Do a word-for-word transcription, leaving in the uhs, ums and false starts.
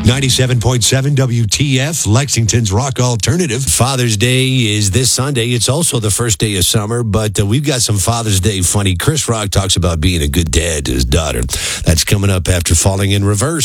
ninety-seven point seven W T F, Lexington's Rock Alternative. Father's Day is this Sunday. It's also the first day of summer, but uh, we've got some Father's Day funny. Chris Rock talks about being a good dad to his daughter. That's coming up after Falling in Reverse.